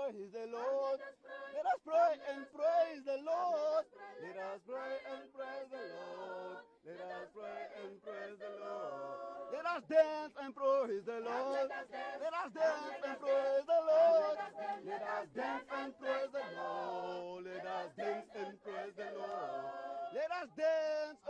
praise the Lord. Let us pray and praise the Lord. Let us pray and praise the Lord. Let us pray and praise the Lord. Let us dance and praise the Lord. Let us dance and praise the Lord. Let us dance and praise the Lord. Let us dance and praise the Lord. Let us dance.